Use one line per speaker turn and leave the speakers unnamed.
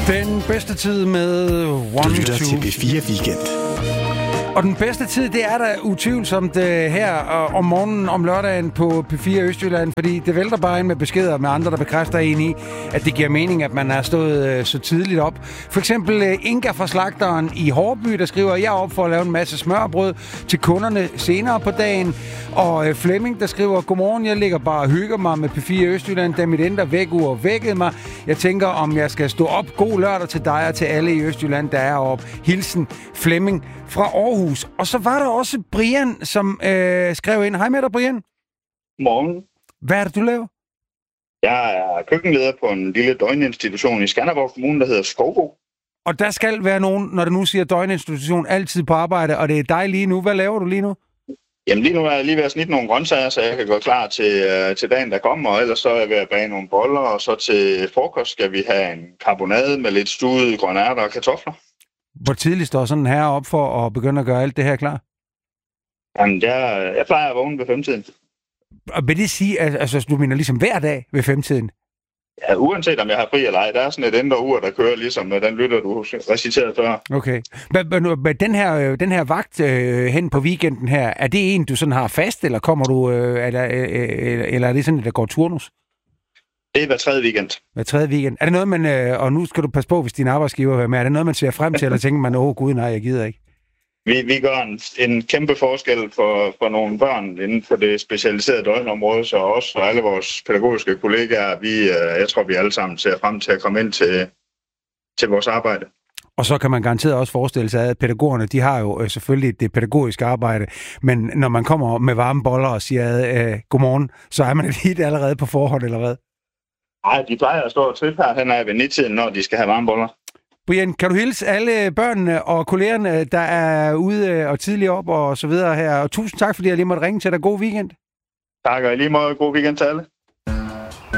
Den bedste tid med One
Du lytter
Two.
til P4 Weekend.
Og den bedste tid, det er da utvivlsomt her om morgenen om lørdagen på P4 Østjylland, fordi det vælter bare ind med beskeder med andre, der bekræfter en i, at det giver mening, at man har stået så tidligt op. For eksempel Inga fra slagteren i Hårby, der skriver, jeg er op for at lave en masse smørbrød til kunderne senere på dagen. Og Flemming, der skriver, godmorgen, jeg ligger bare og hygger mig med P4 Østjylland, da mit indre vækkeur vækkede mig. Jeg tænker, om jeg skal stå op. God lørdag til dig og til alle i Østjylland, der er op. Hilsen Flemming fra Aarhus. Og så var der også Brian, som skrev ind. Hej med dig, Brian.
Morgen.
Hvad er det, du laver?
Jeg er køkkenleder på en lille døgninstitution i Skanderborg Kommune, der hedder Skovbo.
Og der skal være nogen, når du nu siger døgninstitution, altid på arbejde, og det er dig lige nu. Hvad laver du lige nu?
Jamen lige nu er jeg lige ved at snitte nogle grøntsager, så jeg kan gå klar til dagen, der kommer. Og ellers så er jeg ved at bage nogle boller, og så til frokost skal vi have en karbonade med lidt stuede grønne ærter og kartofler.
Hvor tidligt står sådan her op for at begynde at gøre alt det her klar?
Jamen, jeg plejer at vågne ved 5-tiden.
Og vil det sige, altså du mener ligesom hver dag ved 5-tiden?
Ja, uanset om jeg har fri eller ej. Der er sådan et indre ur, der kører ligesom den lytter, du reciterede før.
Okay. Men den her vagt hen på weekenden her, er det en, du sådan har fast, eller kommer du, eller er det sådan, der går turnus?
Det er hver tredje weekend.
Hver tredje weekend. Er det noget, man, og nu skal du passe på, hvis din arbejdsgiver hører med, er det noget, man ser frem til, eller tænker man, gud nej, jeg gider ikke?
Vi gør en kæmpe forskel for nogle børn inden for det specialiserede døgnområde, så også for alle vores pædagogiske kollegaer, jeg tror, vi alle sammen ser frem til at komme ind til vores arbejde.
Og så kan man garanteret også forestille sig, at pædagogerne, de har jo selvfølgelig det pædagogiske arbejde, men når man kommer med varme boller og siger godmorgen, så er man lidt allerede på forhånd, eller hvad?
Nej, de plejer at stå og trippe her hen ad ved 9-tiden, når de skal have varme boller.
Brian, kan du hilse alle børnene og kollegerne, der er ude og tidligt op og så videre her? Og tusind tak, fordi jeg lige måtte ringe til dig. God weekend.
Tak, og i lige måde god weekend til alle.